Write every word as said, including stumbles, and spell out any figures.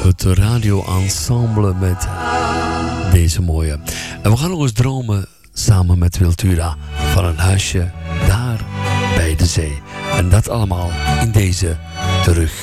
het radio-ensemble met deze mooie. En we gaan nog eens dromen samen met Wiltura van een huisje daar bij de zee. En dat allemaal in deze terug